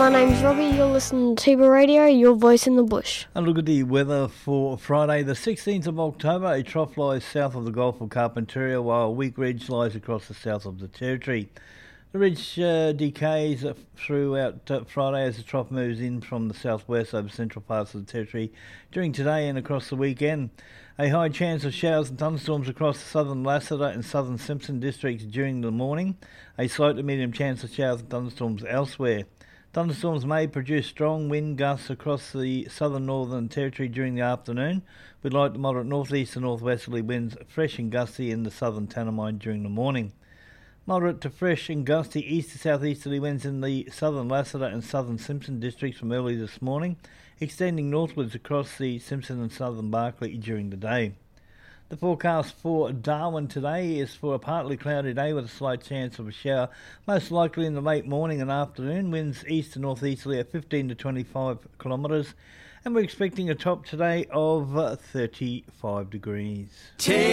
my name's Robbie. You're listening to Tiba Radio, your voice in the bush. And look at the weather for Friday, the 16th of October. A trough lies south of the Gulf of Carpentaria, while a weak ridge lies across the south of the Territory. The ridge decays throughout Friday as the trough moves in from the southwest over central parts of the Territory during today and across the weekend. A high chance of showers and thunderstorms across the southern Lassiter and southern Simpson districts during the morning. A slight to medium chance of showers and thunderstorms elsewhere. Thunderstorms may produce strong wind gusts across the southern northern Territory during the afternoon, with light to moderate northeast and northwesterly winds fresh and gusty in the southern Tanami during the morning. Moderate to fresh and gusty east to southeasterly winds in the southern Lassiter and southern Simpson districts from early this morning, extending northwards across the Simpson and southern Barkly during the day. The forecast for Darwin today is for a partly cloudy day with a slight chance of a shower, most likely in the late morning and afternoon. Winds east to northeasterly at 15 to 25 kilometres, and we're expecting a top today of 35 degrees.